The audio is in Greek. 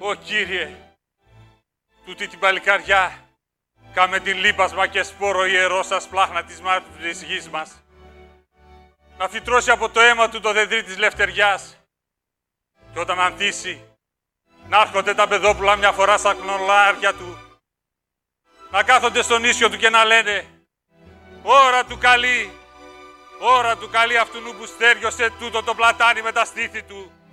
Ω Κύριε, τούτη την παλικαριά, κάμε την λίπασμα και σπόρο ιερό σας πλάχνα της μαύρης γης μας. Να φυτρώσει από το αίμα του το δεντρί της λευτεριάς. Και όταν ανθίσει, να έρχονται τα παιδόπουλα μια φορά στα κνολάρια του. Να κάθονται στον ίσιο του και να λένε «Ώρα του καλή, ώρα του καλή αυτού που στέριωσε τούτο το πλατάνι με τα στήθη του».